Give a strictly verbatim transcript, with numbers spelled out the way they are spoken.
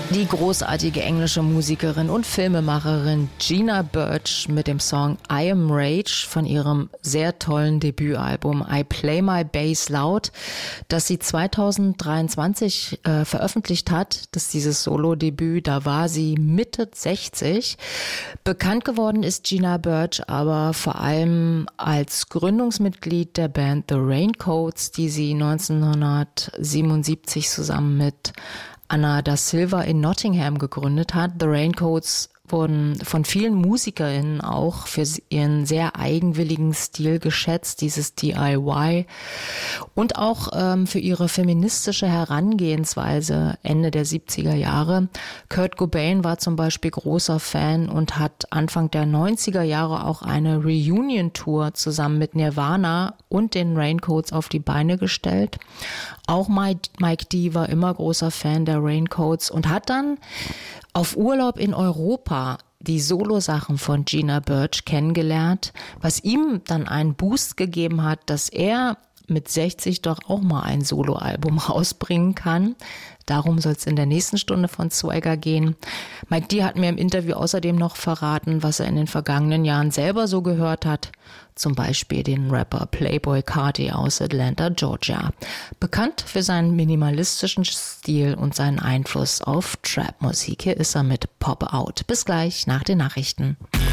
Die großartige englische Musikerin und Filmemacherin Gina Birch mit dem Song I Am Rage von ihrem sehr tollen Debütalbum I Play My Bass Loud, das sie zweitausenddreiundzwanzig äh, veröffentlicht hat. Das ist dieses Solo-Debüt, da war sie Mitte sechzig. Bekannt geworden ist Gina Birch aber vor allem als Gründungsmitglied der Band The Raincoats, die sie neunzehnhundertsiebenundsiebzig zusammen mit Anna da Silva in Nottingham gegründet hat. The Raincoats wurden von vielen MusikerInnen auch für ihren sehr eigenwilligen Stil geschätzt, dieses D I Y, und auch ähm, für ihre feministische Herangehensweise Ende der siebziger Jahre. Kurt Cobain war zum Beispiel großer Fan und hat Anfang der neunziger Jahre auch eine Reunion-Tour zusammen mit Nirvana und den Raincoats auf die Beine gestellt. Auch Mike, Mike D war immer großer Fan der Raincoats und hat dann auf Urlaub in Europa die Solosachen von Gina Birch kennengelernt, was ihm dann einen Boost gegeben hat, dass er mit sechzig doch auch mal ein Soloalbum rausbringen kann. Darum soll es in der nächsten Stunde von Swagger gehen. Mike D hat mir im Interview außerdem noch verraten, was er in den vergangenen Jahren selber so gehört hat. Zum Beispiel den Rapper Playboi Carti aus Atlanta, Georgia. Bekannt für seinen minimalistischen Stil und seinen Einfluss auf Trap-Musik. Hier ist er mit Pop Out. Bis gleich nach den Nachrichten.